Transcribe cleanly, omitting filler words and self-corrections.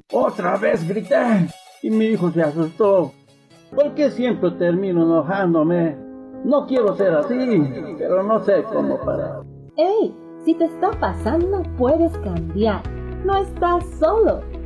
Otra vez grité y mi hijo se asustó. ¿Por qué siempre termino enojándome? No quiero ser así, pero no sé cómo parar. ¡Ey! Si te está pasando, puedes cambiar. No estás solo.